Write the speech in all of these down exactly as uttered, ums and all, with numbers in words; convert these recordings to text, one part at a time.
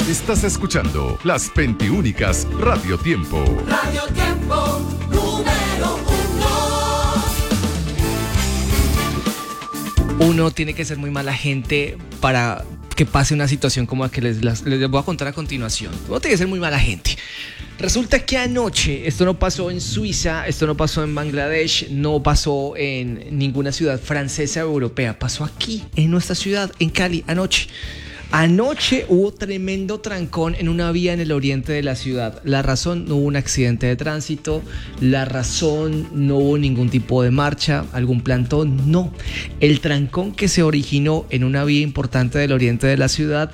Estás escuchando Las Veintiúnicas Radio Tiempo. Radio Tiempo, número uno. Uno tiene que ser muy mala gente para que pase una situación como la que les, les, les voy a contar a continuación. Uno tiene que ser muy mala gente. Resulta que anoche, esto no pasó en Suiza, esto no pasó en Bangladesh, no pasó en ninguna ciudad francesa o europea, pasó aquí, en nuestra ciudad, en Cali, anoche. Anoche hubo tremendo trancón en una vía en el oriente de la ciudad. La razón, no hubo un accidente de tránsito. La razón, no hubo ningún tipo de marcha, algún plantón, no. El trancón que se originó en una vía importante del oriente de la ciudad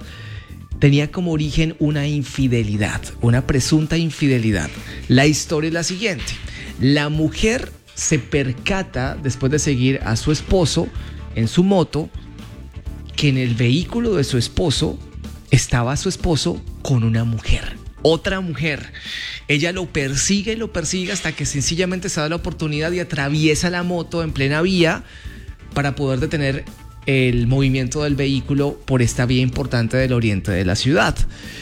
tenía como origen una infidelidad, una presunta infidelidad. La historia es la siguiente. La mujer se percata, después de seguir a su esposo en su moto, que en el vehículo de su esposo estaba su esposo con una mujer, otra mujer. Ella lo persigue y lo persigue hasta que sencillamente se da la oportunidad y atraviesa la moto en plena vía para poder detener el movimiento del vehículo por esta vía importante del oriente de la ciudad.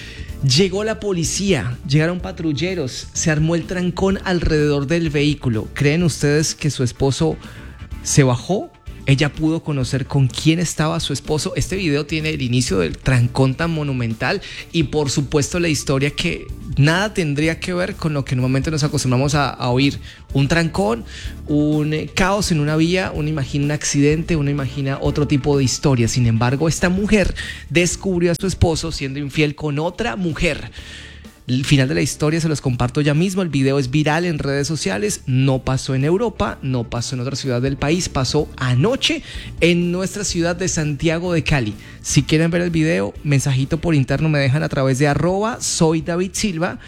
Llegó la policía, llegaron patrulleros, se armó el trancón alrededor del vehículo. ¿Creen ustedes que su esposo se bajó? Ella pudo conocer con quién estaba su esposo. Este video tiene el inicio del trancón tan monumental y por supuesto la historia que nada tendría que ver con lo que normalmente nos acostumbramos a, a oír. Un trancón, un caos en una vía, uno imagina un accidente, uno imagina otro tipo de historia. Sin embargo, esta mujer descubrió a su esposo siendo infiel con otra mujer. El final de la historia se los comparto ya mismo. El video es viral en redes sociales. No pasó en Europa, no pasó en otra ciudad del país, pasó anoche en nuestra ciudad de Santiago de Cali. Si quieren ver el video, mensajito por interno me dejan a través de arroba soy David Silva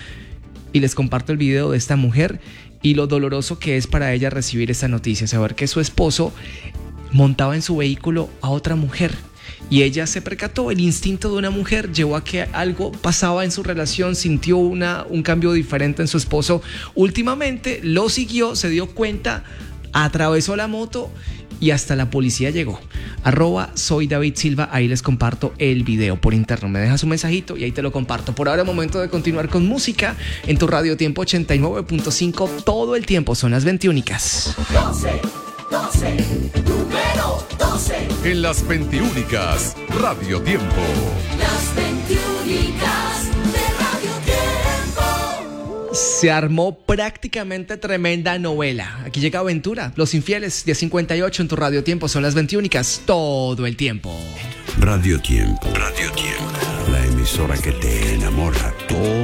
y les comparto el video de esta mujer y lo doloroso que es para ella recibir esta noticia, saber que su esposo montaba en su vehículo a otra mujer. Y ella se percató, el instinto de una mujer llevó a que algo pasaba en su relación, sintió una, un cambio diferente en su esposo. Últimamente lo siguió, se dio cuenta, atravesó la moto y hasta la policía llegó. Arroba soy David Silva, ahí les comparto el video por interno. Me dejas un mensajito y ahí te lo comparto. Por ahora, momento de continuar con música en tu Radio Tiempo ochenta y nueve punto cinco todo el tiempo. Son las veintiúnicas. doce, doce, número doce. En Las Veintiúnicas Radio Tiempo. Las Veintiúnicas de Radio Tiempo. Se armó prácticamente tremenda novela. Aquí llega Aventura, Los Infieles, diez cincuenta y ocho en tu Radio Tiempo. Son las veintiúnicas todo el tiempo. Radio Tiempo. Radio Tiempo. La emisora que te enamora todo